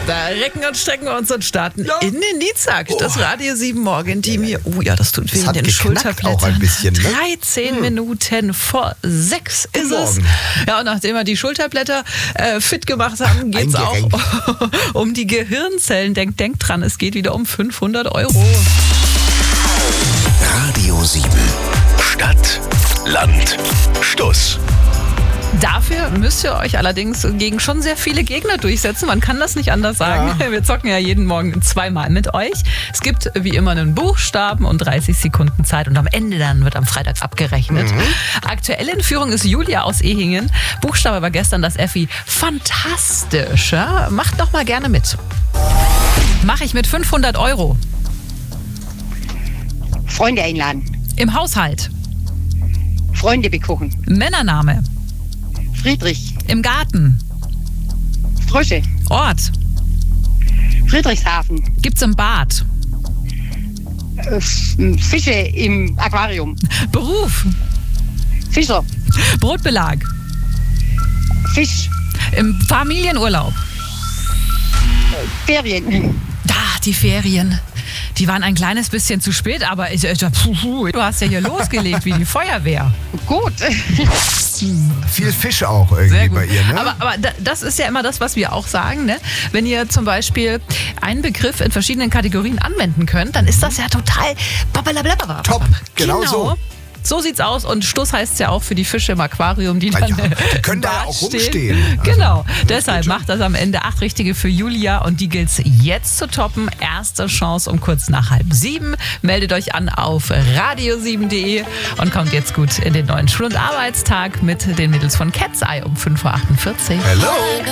Da recken und strecken wir uns und starten in den Dienstag. Das Radio 7 Morgen-Team hier. Oh ja, das tut weh in den Schulterblättern. Auch ein bisschen, ne? 13 Minuten vor 6 ist es. Ja, und nachdem wir die Schulterblätter fit gemacht haben, geht es auch um die Gehirnzellen. Denkt dran, es geht wieder um 500 €. Radio 7. Stadt, Land, Stuss. Dafür müsst ihr euch allerdings gegen schon sehr viele Gegner durchsetzen. Man kann das nicht anders sagen. Ja. Wir zocken ja jeden Morgen zweimal mit euch. Es gibt wie immer einen Buchstaben und 30 Sekunden Zeit. Und am Ende dann wird am Freitag abgerechnet. Aktuell in Führung ist Julia aus Ehingen. Buchstabe war gestern das Effi. Fantastisch. Ja? Macht doch mal gerne mit. Mache ich mit 500 €. Freunde einladen. Im Haushalt. Freunde bekochen. Männername. Friedrich. Im Garten. Frösche. Ort. Friedrichshafen. Gibt's im Bad. Fische im Aquarium. Beruf. Fischer. Brotbelag. Fisch. Im Familienurlaub. Ferien. Die Ferien. Die waren ein kleines bisschen zu spät, aber du hast ja hier losgelegt wie die Feuerwehr. Gut. Viel Fisch auch irgendwie bei ihr, ne? Aber das ist ja immer das, was wir auch sagen, ne? Wenn ihr zum Beispiel einen Begriff in verschiedenen Kategorien anwenden könnt, dann ist das ja total top, genau so. So sieht's aus und Stuss heißt es ja auch für die Fische im Aquarium, die dann die können da ja auch rumstehen. Genau, deshalb macht das am Ende 8 Richtige für Julia und die gilt's jetzt zu toppen. Erste Chance um kurz nach 6:30. Meldet euch an auf radio7.de und kommt jetzt gut in den neuen Schul- und Arbeitstag mit den Mädels von Cat's Eye um 5:48 Uhr. Hello!